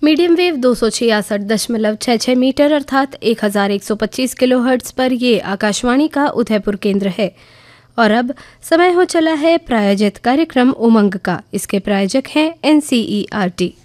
Medium wave 266.66 metre अर्थात 1125 kilohertz पर ये आकाशवाणी का उदयपुर केंद्र है। और अब समय हो चला है प्रायोजित कार्यक्रम उमंग का। इसके प्रायोजक हैं NCERT।